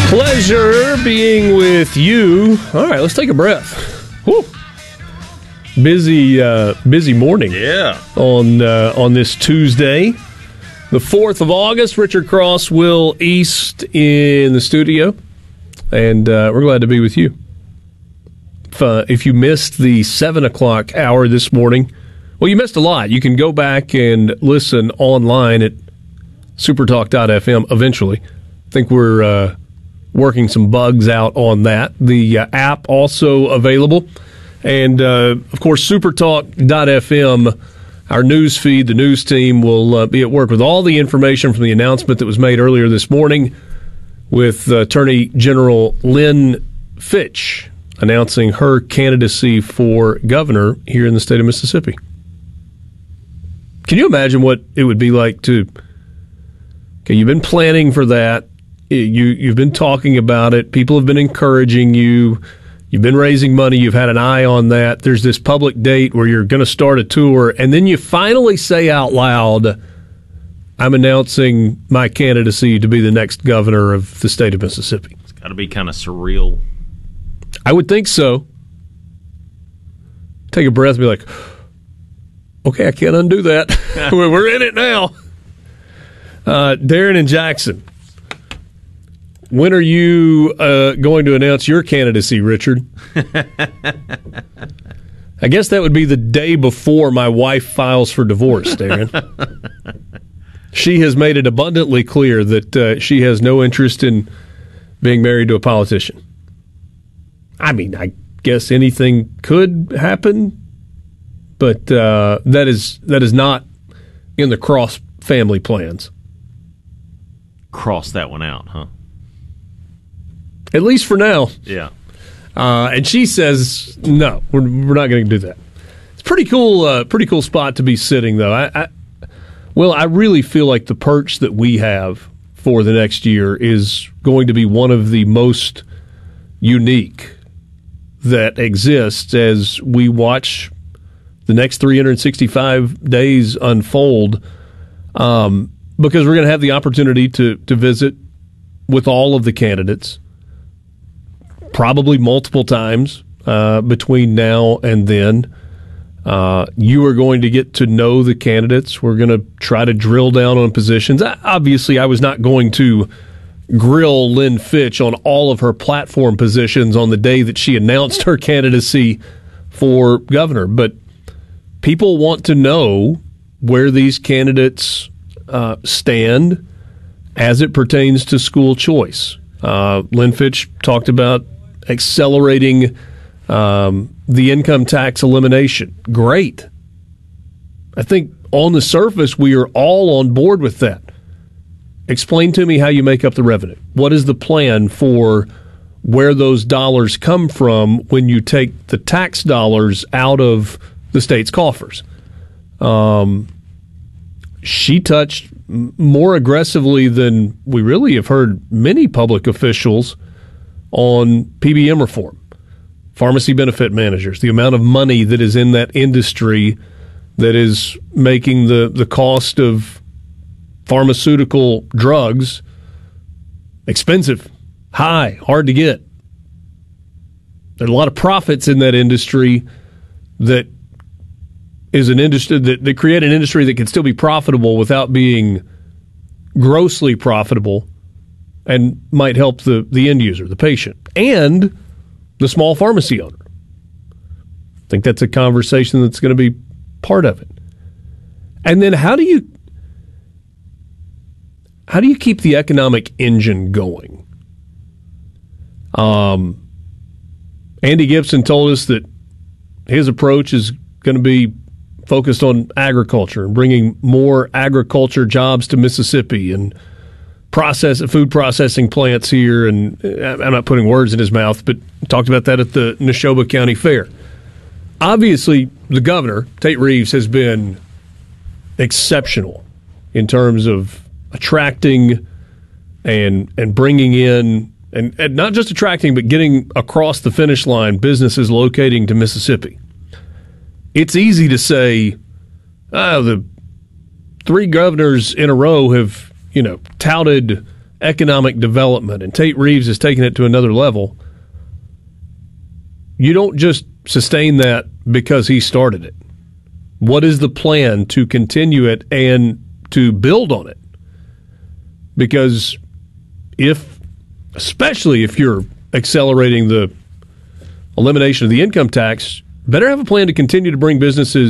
Pleasure being with you. All right, let's take a breath. Whew. Busy morning. Yeah. On this Tuesday, the 4th of August. Richard Cross, Will East in the studio, and we're glad to be with you. If you missed the 7 o'clock hour this morning, well, you missed a lot. You can go back and listen online at supertalk.fm eventually. I think we're working some bugs out on that. The app also available. And, of course, supertalk.fm, our news feed, the news team will be at work with all the information from the announcement that was made earlier this morning with Attorney General Lynn Fitch announcing her candidacy for governor here in the state of Mississippi. Can you imagine what it would be like to... Okay, you've been planning for that. You've been talking about it. People have been encouraging you. You've been raising money. You've had an eye on that. There's this public date where you're going to start a tour, and then you finally say out loud, I'm announcing my candidacy to be the next governor of the state of Mississippi. It's got to be kind of surreal. I would think so. Take a breath and be like, okay, I can't undo that. We're in it now. Darren and Jackson. When are you going to announce your candidacy, Richard? I guess that would be the day before my wife files for divorce, Darren. She has made it abundantly clear that she has no interest in being married to a politician. I mean, I guess anything could happen, but that is not in the Cross family plans. Cross that one out, huh? At least for now. Yeah. And she says, no, we're not going to do that. It's pretty cool spot to be sitting, though. I really feel like the perch that we have for the next year is going to be one of the most unique that exists as we watch the next 365 days unfold, because we're going to have the opportunity to visit with all of the candidates, probably multiple times between now and then. You are going to get to know the candidates. We're going to try to drill down on positions. Obviously, I was not going to grill Lynn Fitch on all of her platform positions on the day that she announced her candidacy for governor, but people want to know where these candidates stand as it pertains to school choice. Lynn Fitch talked about accelerating the income tax elimination. Great. I think on the surface, we are all on board with that. Explain to me how you make up the revenue. What is the plan for where those dollars come from when you take the tax dollars out of the state's coffers? She touched more aggressively than we really have heard many public officials on PBM reform, pharmacy benefit managers, the amount of money that is in that industry that is making the cost of pharmaceutical drugs expensive, high, hard to get. There are a lot of profits in that industry that is an industry that create an industry that can still be profitable without being grossly profitable and might help the end user, the patient, and the small pharmacy owner. I think that's a conversation that's going to be part of it. And then how do you keep the economic engine going? Andy Gibson told us that his approach is going to be focused on agriculture and bringing more agriculture jobs to Mississippi and food processing plants here. And I'm not putting words in his mouth, but talked about that at the Neshoba County Fair. Obviously, the governor, Tate Reeves, has been exceptional in terms of attracting and bringing in, and not just attracting, but getting across the finish line businesses locating to Mississippi. It's easy to say, the three governors in a row have, touted economic development, and Tate Reeves has taken it to another level, you don't just sustain that because he started it. What is the plan to continue it and to build on it? Because especially if you're accelerating the elimination of the income tax, better have a plan to continue to bring businesses